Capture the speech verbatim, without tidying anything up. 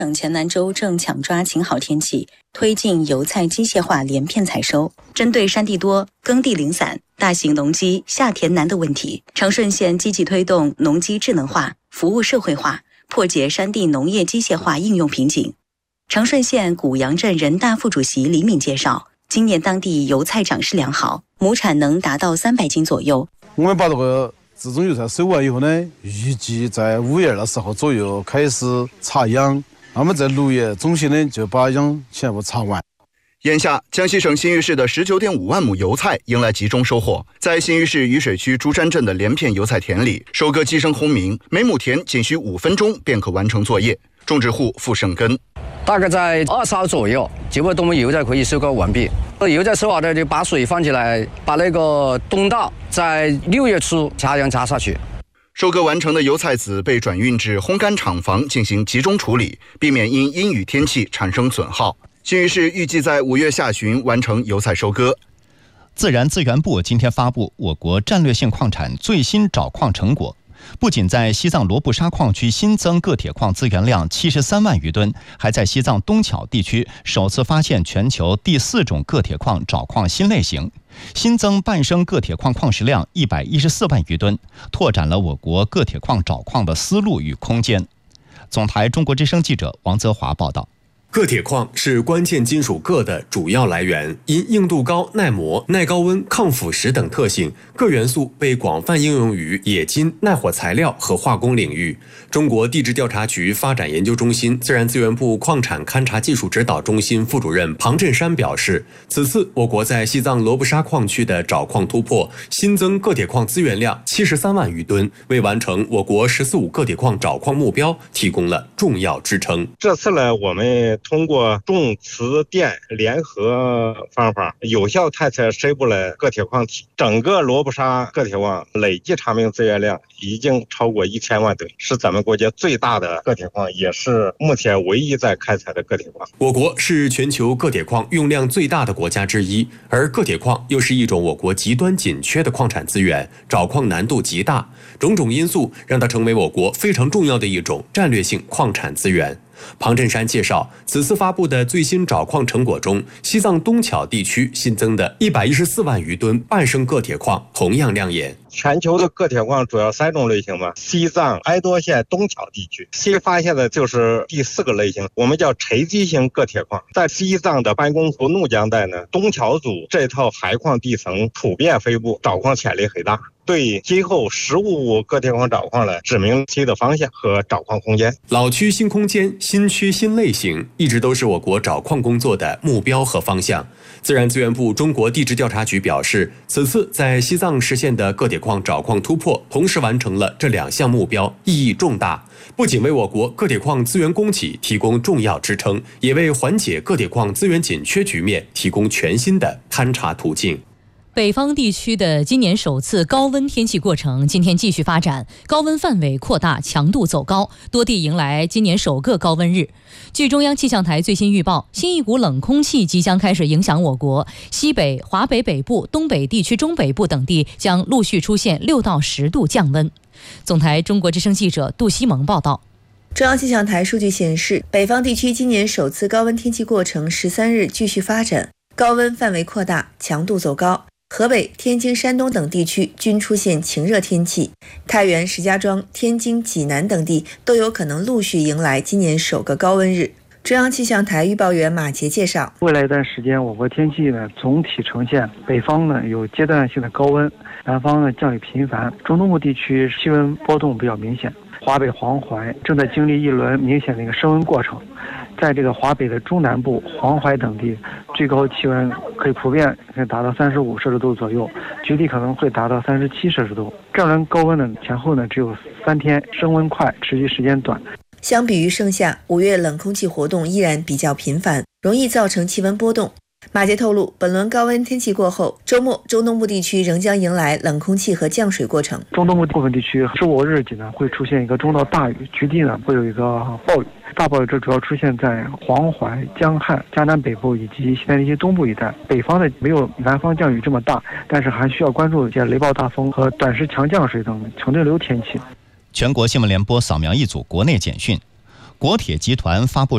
省黔南州正抢抓晴好天气，推进油菜机械化连片采收。针对山地多、耕地零散、大型农机下田难的问题，长顺县积极推动农机智能化、服务社会化，破解山地农业机械化应用瓶颈。长顺县古阳镇人大副主席李敏介绍，今年当地油菜长势良好，亩产能达到三百斤左右。 我们把这个自种油菜收完以后呢，预计在五月的时候左右开始插秧。那么在六月中旬呢，就把秧全部插完。 眼下，江西省新余市的 十九点五万亩油菜迎来集中收获。在新余市雨水区珠山镇的连片油菜田里，收割机声轰鸣，每亩田仅需五分钟便可完成作业。种植户付胜根， 大概在二十号左右，基本我们油菜可以收割完毕。油菜收好的就把水放起来，把那个冬稻在六月初插秧插下去。 收割完成的油菜籽被转运至烘干厂房进行集中处理，避免因阴雨天气产生损耗。新余市预计在五月下旬完成油菜收割。 自然资源部今天发布我国战略性矿产最新找矿成果，不仅在西藏罗布沙矿区新增铬铁矿资源量七十三万余吨，还在西藏东巧地区首次发现全球第四种铬铁矿找矿新类型，新增半升铬铁矿矿石量一百一十四万余吨，拓展了我国铬铁矿找矿的思路与空间。总台中国之声记者王泽华报道。 铬铁矿是关键金属铬的主要来源，因硬度高、耐磨、耐高温、抗腐蚀等特性，铬元素被广泛应用于冶金、耐火材料和化工领域。中国地质调查局发展研究中心自然资源部矿产勘察技术指导中心副主任庞振山表示，此次我国在西藏罗布沙矿区的找矿突破，新增铬铁矿资源量七十三万余吨，为完成我国“十四五”铬铁矿找矿目标提供了重要支撑。 这次呢，我们通过重磁电联合方法，有效探测深部的铬铁矿体。整个罗布沙铬铁矿累计查明资源量已经超过一千万吨，是咱们国家最大的铬铁矿，也是目前唯一在开采的铬铁矿。 我国是全球铬铁矿用量最大的国家之一，而铬铁矿又是一种我国极端紧缺的矿产资源，找矿难度极大，种种因素让它成为我国非常重要的一种战略性矿产资源。庞振山介绍，此次发布的最新找矿成果中，西藏东巧地区新增的一百一十四万余吨半升铬铁矿同样亮眼。 全球的铬铁矿主要三种类型吧，西藏哀多县东巧地区新发现的就是第四个类型，我们叫沉积型铬铁矿。在西藏的班公湖怒江带呢，东巧组这套海矿地层普遍分布，找矿潜力很大，对今后十五五铬铁矿找矿了指明新的方向和找矿空间。 老区新空间、新区新类型，一直都是我国找矿工作的目标和方向。自然资源部中国地质调查局表示，此次在西藏实现的铬铁矿找矿突破，同时完成了这两项目标，意义重大，不仅为我国铬铁矿资源供给提供重要支撑，也为缓解铬铁矿资源紧缺局面提供全新的勘察途径。 北方地区的今年首次高温天气过程今天继续发展，高温范围扩大，强度走高，多地迎来今年首个高温日。据中央气象台最新预报，新一股冷空气即将开始影响我国，西北、华北北部、东北地区中北部等地将陆续出现六到十度降温。总台中国之声记者杜西蒙报道。 中央气象台数据显示，北方地区今年首次高温天气过程十三日继续发展，高温范围扩大，强度走高。河北、天津、山东等地区均出现晴热天气，太原、石家庄、天津、济南等地都有可能陆续迎来今年首个高温日。中央气象台预报员马杰介绍， 未来一段时间我国天气呢总体呈现北方呢有阶段性的高温，南方呢降雨频繁，中东部地区气温波动比较明显。华北黄淮正在经历一轮明显的一个升温过程，在这个华北的中南部、黄淮等地，最高气温可以普遍可以达到三十五摄氏度左右，局地可能会达到三十七摄氏度。这轮高温呢前后呢只有三天，升温快，持续时间短。 相比于盛夏，五月冷空气活动依然比较频繁，容易造成气温波动。马杰透露，本轮高温天气过后，周末中东部地区仍将迎来冷空气和降水过程。 中东部部分地区十五日起呢会出现一个中到大雨，局地呢会有一个暴雨。大暴雨这主要出现在黄淮、江汉、江南北部以及西南地区东部一带。北方的没有南方降雨这么大，但是还需要关注一些雷暴大风和短时强降水等强对流天气。 全国新闻联播扫描一组国内简讯，国铁集团发布